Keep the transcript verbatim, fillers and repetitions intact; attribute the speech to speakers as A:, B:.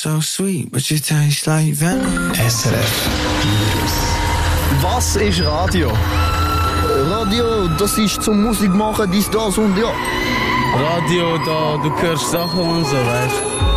A: so sweet, but you taste like venom.
B: S R F News.
C: Was ist Radio?
D: Radio, das ist zum Musik machen, dies, das und ja.
E: Radio, da, du hörst Sachen und so, weißt du.